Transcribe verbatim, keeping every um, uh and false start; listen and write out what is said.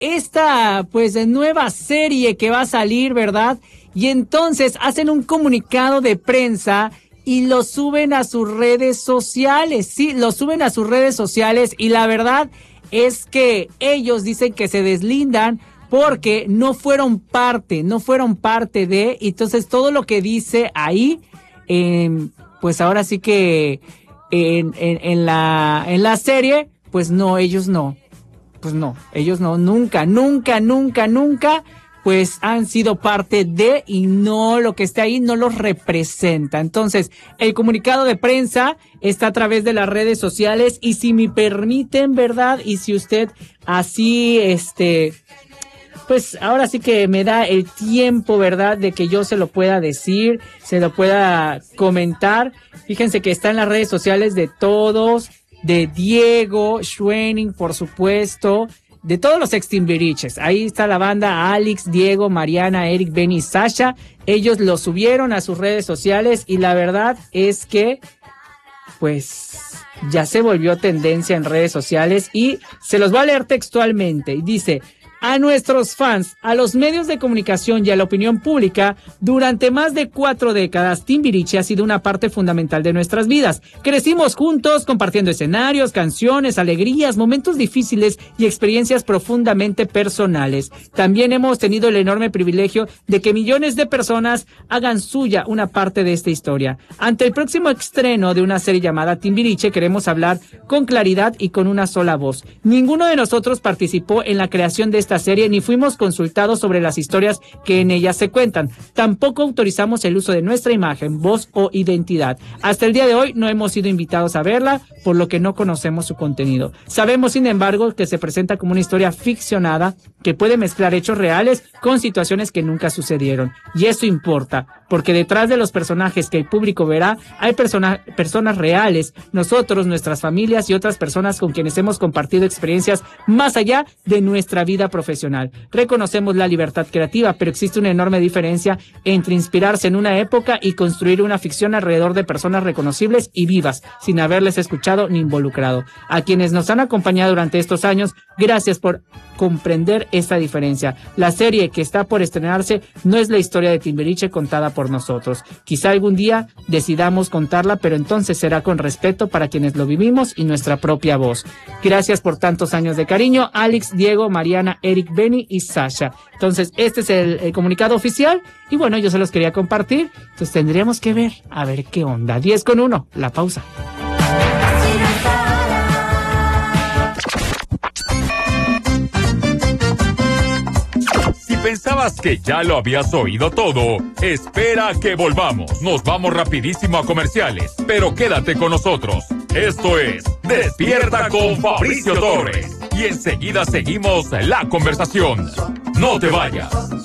esta pues nueva serie que va a salir, ¿verdad? Y entonces hacen un comunicado de prensa y lo suben a sus redes sociales. Sí, lo suben a sus redes sociales y la verdad es que ellos dicen que se deslindan porque no fueron parte, no fueron parte de, entonces todo lo que dice ahí, eh, pues ahora sí que en, en, en la en la serie, pues no, ellos no, pues no, ellos no, nunca, nunca, nunca, nunca, pues han sido parte de y no, lo que está ahí no los representa. Entonces, el comunicado de prensa está a través de las redes sociales y si me permiten, ¿verdad? Y si usted así, este... pues ahora sí que me da el tiempo, ¿verdad?, de que yo se lo pueda decir, se lo pueda comentar. Fíjense que está en las redes sociales de todos, de Diego, Schwenning, por supuesto, de todos los ex Timbiriches. Ahí está la banda, Alex, Diego, Mariana, Eric, Benny y Sasha. Ellos lo subieron a sus redes sociales y la verdad es que, pues, ya se volvió tendencia en redes sociales y se los voy a leer textualmente. Y dice: a nuestros fans, a los medios de comunicación y a la opinión pública, durante más de cuatro décadas, Timbiriche ha sido una parte fundamental de nuestras vidas. Crecimos juntos, compartiendo escenarios, canciones, alegrías, momentos difíciles y experiencias profundamente personales. También hemos tenido el enorme privilegio de que millones de personas hagan suya una parte de esta historia. Ante el próximo estreno de una serie llamada Timbiriche, queremos hablar con claridad y con una sola voz. Ninguno de nosotros participó en la creación de esta serie ni fuimos consultados sobre las historias que en ella se cuentan. Tampoco autorizamos el uso de nuestra imagen, voz o identidad. Hasta el día de hoy no hemos sido invitados a verla, por lo que no conocemos su contenido. Sabemos, sin embargo, que se presenta como una historia ficcionada que puede mezclar hechos reales con situaciones que nunca sucedieron. Y eso importa, porque detrás de los personajes que el público verá hay persona, personas reales, nosotros, nuestras familias y otras personas con quienes hemos compartido experiencias más allá de nuestra vida profesional. Reconocemos la libertad creativa, pero existe una enorme diferencia entre inspirarse en una época y construir una ficción alrededor de personas reconocibles y vivas, sin haberles escuchado ni involucrado. A quienes nos han acompañado durante estos años, gracias por comprender esta diferencia. La serie que está por estrenarse no es la historia de Timbiriche contada por nosotros. Quizá algún día decidamos contarla, pero entonces será con respeto para quienes lo vivimos y nuestra propia voz. Gracias por tantos años de cariño, Alex, Diego, Mariana, Eric, Benny y Sasha. Entonces, este es el, el comunicado oficial y bueno, yo se los quería compartir. Entonces tendríamos que ver, a ver qué onda. diez con uno, la pausa. ¿Pensabas que ya lo habías oído todo? Espera que volvamos. Nos vamos rapidísimo a comerciales, pero quédate con nosotros. Esto es Despierta con Fabricio Torres. Y enseguida seguimos la conversación. No te vayas.